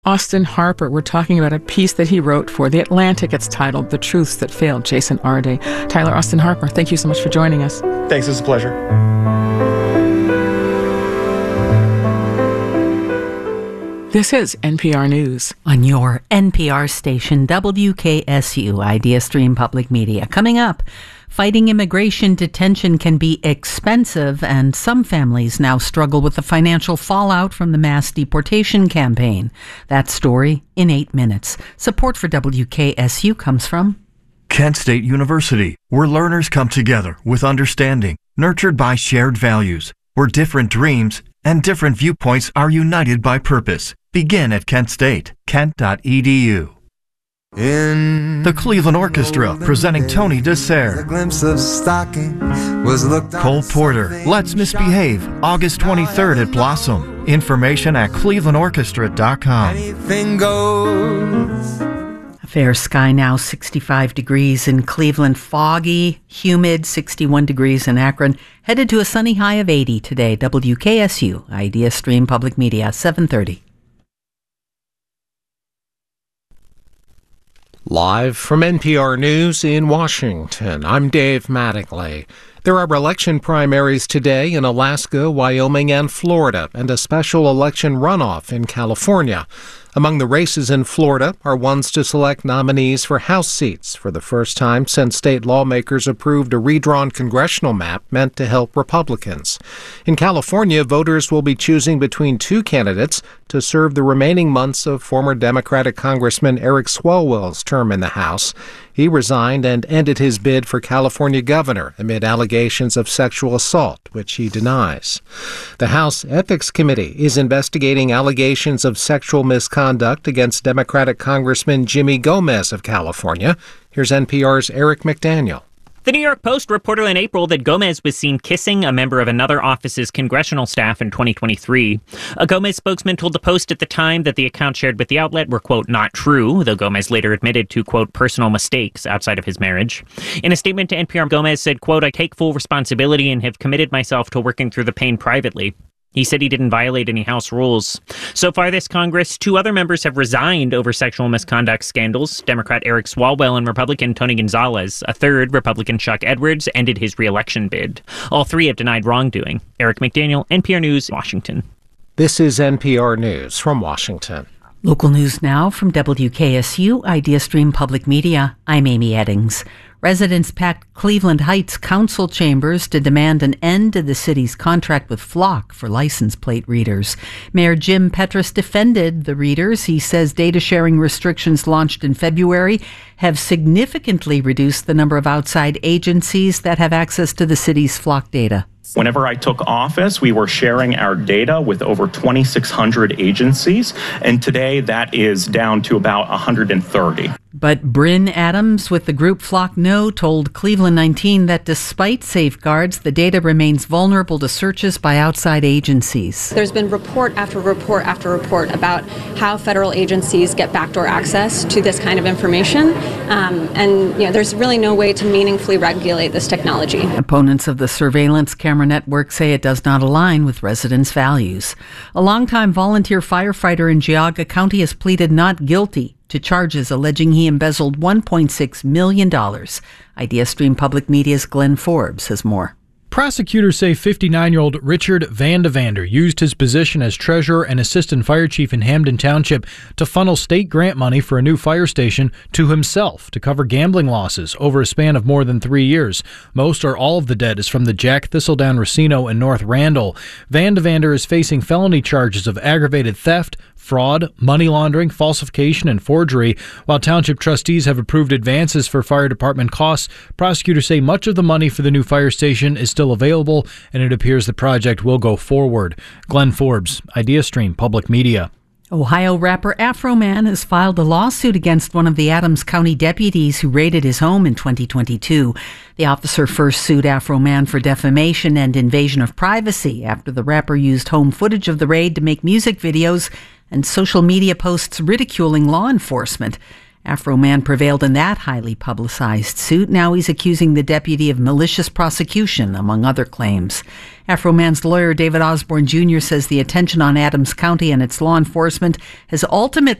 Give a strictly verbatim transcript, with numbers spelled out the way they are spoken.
Austin Harper. We're talking about a piece that he wrote for The Atlantic. It's titled The Truths That Failed Jason Arde. Tyler Austin Harper, thank you so much for joining us. Thanks, it's a pleasure. This is N P R News. On your N P R station, W K S U, IdeaStream Public Media. Coming up, fighting immigration detention can be expensive, and some families now struggle with the financial fallout from the mass deportation campaign. That story in eight minutes. Support for W K S U comes from Kent State University, where learners come together with understanding, nurtured by shared values, where different dreams and different viewpoints are united by purpose. Begin at Kent State, kent dot e d u. In the Cleveland Orchestra presenting Tony Dessert. Cole Porter, Let's Misbehave, August twenty-third at Blossom. Information at cleveland orchestra dot com. Anything goes. A fair sky now, sixty-five degrees in Cleveland, foggy, humid, sixty-one degrees in Akron. Headed to a sunny high of eighty today. W K S U, IdeaStream Public Media, seven thirty. Live from N P R News in Washington, I'm Dave Mattingly. There are election primaries today in Alaska, Wyoming, and Florida, and a special election runoff in California. Among the races in Florida are ones to select nominees for House seats for the first time since state lawmakers approved a redrawn congressional map meant to help Republicans. In California, voters will be choosing between two candidates to serve the remaining months of former Democratic Congressman Eric Swalwell's term in the House. He resigned and ended his bid for California governor amid allegations of sexual assault, which he denies. The House Ethics Committee is investigating allegations of sexual misconduct against Democratic Congressman Jimmy Gomez of California. Here's N P R's Eric McDaniel. The New York Post reported in April that Gomez was seen kissing a member of another office's congressional staff in twenty twenty-three. A Gomez spokesman told the Post at the time that the accounts shared with the outlet were, quote, not true, though Gomez later admitted to, quote, personal mistakes outside of his marriage. In a statement to N P R, Gomez said, quote, I take full responsibility and have committed myself to working through the pain privately. He said he didn't violate any House rules. So far this Congress, two other members have resigned over sexual misconduct scandals. Democrat Eric Swalwell and Republican Tony Gonzalez. A third, Republican Chuck Edwards, ended his re-election bid. All three have denied wrongdoing. Eric McDaniel, N P R News, Washington. This is N P R News from Washington. Local news now from W K S U, IdeaStream Public Media. I'm Amy Eddings. Residents packed Cleveland Heights council chambers to demand an end to the city's contract with Flock for license plate readers. Mayor Jim Petras defended the readers. He says data sharing restrictions launched in February have significantly reduced the number of outside agencies that have access to the city's Flock data. Whenever I took office, we were sharing our data with over twenty-six hundred agencies, and today that is down to about one hundred thirty. But Bryn Adams with the group Flock No told Cleveland nineteen that despite safeguards, the data remains vulnerable to searches by outside agencies. There's been report after report after report about how federal agencies get backdoor access to this kind of information, um, and you know, there's really no way to meaningfully regulate this technology. Opponents of the surveillance camera network say it does not align with residents' values. A longtime volunteer firefighter in Geauga County has pleaded not guilty to charges alleging he embezzled one point six million dollars. IdeaStream Public Media's Glenn Forbes has more. Prosecutors say fifty-nine-year-old Richard Van de Vander used his position as treasurer and assistant fire chief in Hamden Township to funnel state grant money for a new fire station to himself to cover gambling losses over a span of more than three years. Most or all of the debt is from the Jack Thistledown Racino and North Randall. Van de Vander is facing felony charges of aggravated theft, fraud, money laundering, falsification, and forgery. While township trustees have approved advances for fire department costs, prosecutors say much of the money for the new fire station is still available, and it appears the project will go forward. Glenn Forbes, IdeaStream Public Media. Ohio rapper Afroman has filed a lawsuit against one of the Adams County deputies who raided his home in twenty twenty-two. The officer first sued Afroman for defamation and invasion of privacy after the rapper used home footage of the raid to make music videos and social media posts ridiculing law enforcement. Afroman prevailed in that highly publicized suit. Now he's accusing the deputy of malicious prosecution, among other claims. Afroman's lawyer, David Osborne Junior, says the attention on Adams County and its law enforcement has ultimately